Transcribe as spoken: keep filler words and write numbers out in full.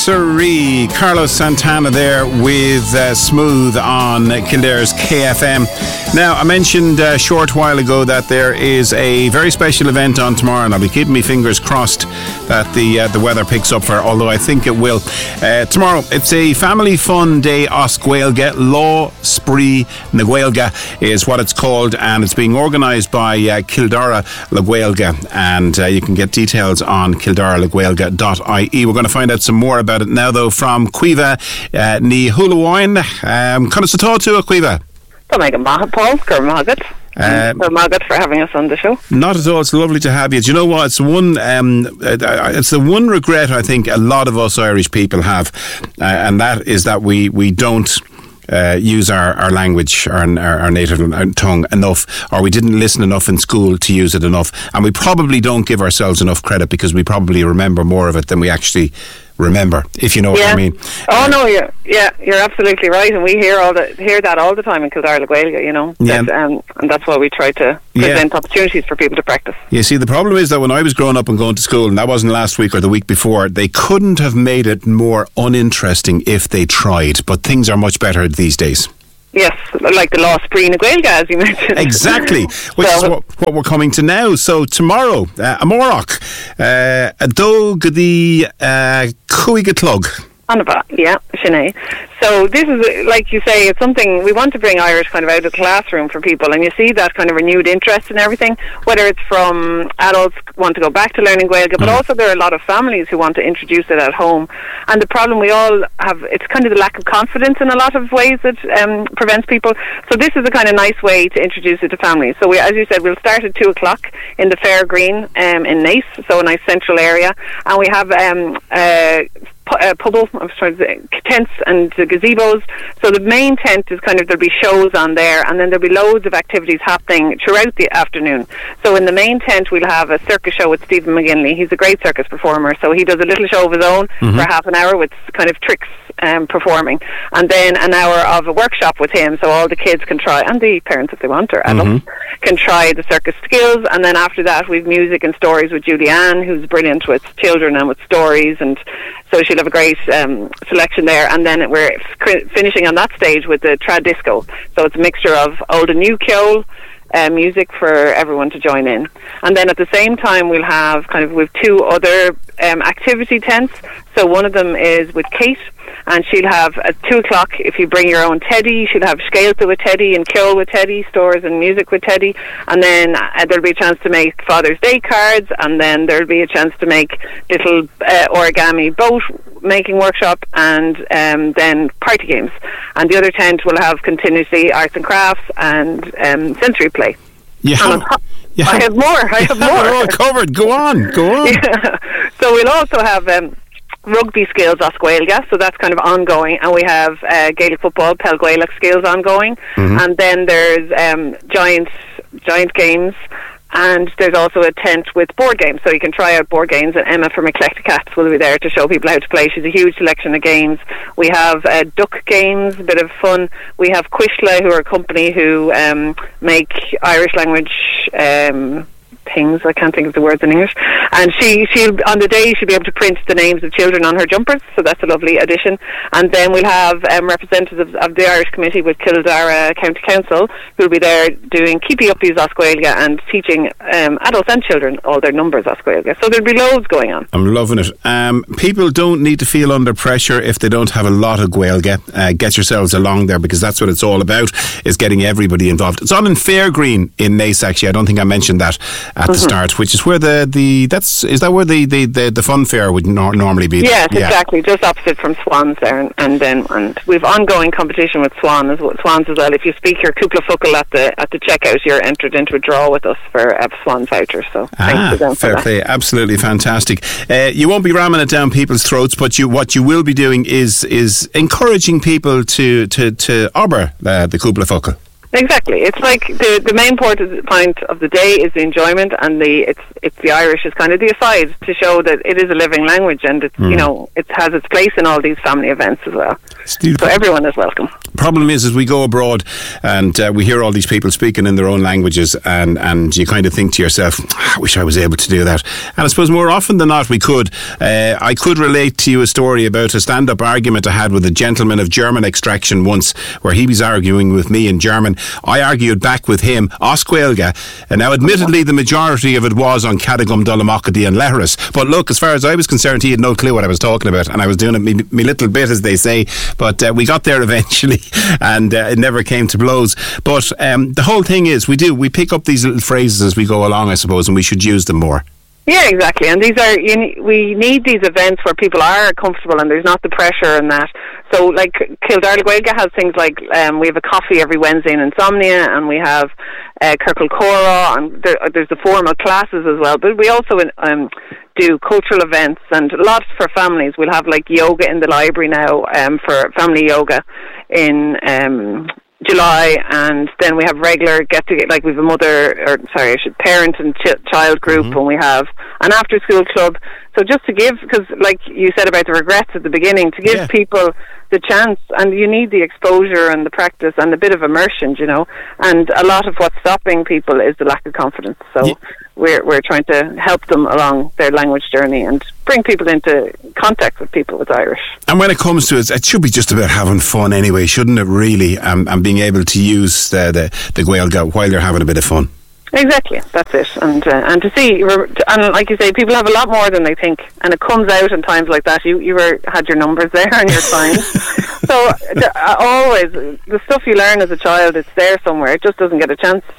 Siree. Carlos Santana there with uh, Smooth on Kildare's K F M. Now, I mentioned a short while ago that there is a very special event on tomorrow, and I'll be keeping my fingers crossed that the uh, the weather picks up for it, although I think it will. Uh, tomorrow, it's a family fun day os Gaeilge. Law Spree na Gaeilge is what it's called, and it's being organised by uh, Kildara le Gaeilge, and uh, you can get details on kildara le gaeilge dot I E. We're going to find out some more about it now, though, from Cuiva uh, ní Hulawain. Um, Can I talk to a Cuiva? Paul, Um, so Margaret for having us on the show. Not at all. It's lovely to have you. Do you know what? It's the one. Um, it's the one regret I think a lot of us Irish people have, uh, and that is that we we don't. Uh, use our, our language, our, our, our native tongue enough, or we didn't listen enough in school to use it enough, and we probably don't give ourselves enough credit because we probably remember more of it than we actually remember, if you know yeah. what I mean. Oh no, you're, yeah, you're absolutely right, and we hear all the hear that all the time in Kildare le Gaeilge, you know, yeah. that, um, and that's why we try to present yeah. opportunities for people to practice. You see, the problem is that when I was growing up and going to school, and that wasn't last week or the week before, they couldn't have made it more uninteresting if they tried, but things are much better these days. Yes, like the Law Spree na Gaeilge, as you mentioned. Exactly, which so, is what, what we're coming to now. So tomorrow, uh, Amorach, uh, a dó gadi Cuige Tlug. Anaba, yeah, Sinead. So this is, like you say, it's something we want to bring Irish kind of out of the classroom for people, and you see that kind of renewed interest in everything, whether it's from adults want to go back to learning Gaeilge, but mm. also there are a lot of families who want to introduce it at home. And the problem we all have, it's kind of the lack of confidence in a lot of ways that um, prevents people. So this is a kind of nice way to introduce it to families. So we, as you said, we'll start at two o'clock in the Fair Green um, in Naas, so a nice central area, and we have um, uh, Uh, puddle, I was trying to say, tents and uh, gazebos. So the main tent is kind of, there'll be shows on there, and then there'll be loads of activities happening throughout the afternoon. So in the main tent we'll have a circus show with Stephen McGinley. He's a great circus performer, so he does a little show of his own mm-hmm. for half an hour with kind of tricks um, performing, and then an hour of a workshop with him, so all the kids can try, and the parents if they want, or adults, mm-hmm. can try the circus skills. And then after that we've music and stories with Julianne, who's brilliant with children and with stories, and so she'll have a great um, selection there. And then we're f- finishing on that stage with the trad disco, so it's a mixture of old and new Ceol uh, music for everyone to join in. And then at the same time we'll have kind of with two other um, activity tents. So one of them is with Kate, and she'll have at two o'clock, if you bring your own teddy, she'll have Scéalta with Teddy and Ceol with Teddy, stores and music with Teddy, and then uh, there'll be a chance to make Father's Day cards, and then there'll be a chance to make little uh, origami boat making workshop, and um, then party games. And the other tent will have continuously arts and crafts and um, sensory play. Yeah. Top, yeah. I have more. I have more. We're all covered. Go on. Go on. Yeah. So we'll also have Um, rugby skills os Gaeilge, so that's kind of ongoing, and we have uh, Gaelic football, Pel Gaelic skills ongoing, mm-hmm. and then there's um, giant giant games, and there's also a tent with board games, so you can try out board games, and Emma from Eclectic Cats will be there to show people how to play. She's a huge selection of games. We have uh, duck games, a bit of fun. We have Quishla, who are a company who um, make Irish language um things, I can't think of the words in English, and she she'll on the day she'll be able to print the names of children on her jumpers, so that's a lovely addition. And then we'll have um, representatives of the Irish Committee with Kildare County Council who'll be there doing keepy uppies os Gaeilge and teaching um, adults and children all their numbers os Gaeilge, so there'll be loads going on. I'm loving it. Um, people don't need to feel under pressure if they don't have a lot of Gaeilge. Uh, get yourselves along there, because that's what it's all about, is getting everybody involved. It's on in Fair Green in Naas, actually. I don't think I mentioned that at mm-hmm. the start, which is where the, the that's is that where the, the, the, the fun fair would nor- normally be? Yes, yeah. Exactly, just opposite from Swans there, and, and then and we've ongoing competition with Swan as well, Swans as well. If you speak your Cúpla Focal at the at the checkout, you're entered into a draw with us for a Swan voucher. So ah, thanks to them fair for that. play, absolutely fantastic. Uh, you won't be ramming it down people's throats, but you what you will be doing is is encouraging people to to to ober uh, the Cúpla Focal. Exactly. It's like the the main point of the, point of the day is the enjoyment, and the it's it's the Irish is kind of the aside to show that it is a living language, and it's mm. you know it has its place in all these family events as well. Steve, so everyone is welcome. Problem is, as we go abroad and uh, we hear all these people speaking in their own languages, and and you kind of think to yourself, I wish I was able to do that. And I suppose more often than not we could. Uh, I could relate to you a story about a stand-up argument I had with a gentleman of German extraction once, where he was arguing with me in German. I argued back with him, Osquelga, and now admittedly the majority of it was on Cadagum, Dolomocady and Lehrus. But look, as far as I was concerned, he had no clue what I was talking about, and I was doing it me, me little bit, as they say. But uh, we got there eventually, and uh, it never came to blows. But um, the whole thing is, we do, we pick up these little phrases as we go along, I suppose, and we should use them more. Yeah, exactly. And these are, you ne- we need these events where people are comfortable and there's not the pressure and that. So, like, Kildare Gaeilge has things like, um, we have a coffee every Wednesday in Insomnia, and we have uh, Kirkle Cora, and there, there's the formal classes as well. But we also um, do cultural events, and lots for families. We'll have, like, yoga in the library now um, for family yoga in Um, July, and then we have regular get to get like we have a mother or sorry I should parent and ch- child group, mm-hmm. and we have an after school club. So just to give, because like you said about the regrets at the beginning, to give yeah. people the chance, and you need the exposure and the practice and a bit of immersion, you know. And a lot of what's stopping people is the lack of confidence. So yeah. we're we're trying to help them along their language journey and bring people into contact with people with Irish. And when it comes to it, it should be just about having fun anyway, shouldn't it? Really, um, and being able to use the the, the Gaeilge while you're having a bit of fun. Exactly, that's it. And uh, and to see, and like you say, people have a lot more than they think, and it comes out in times like that. You you were had your numbers there and your signs. So the, uh, always the stuff you learn as a child, it's there somewhere. It just doesn't get a chance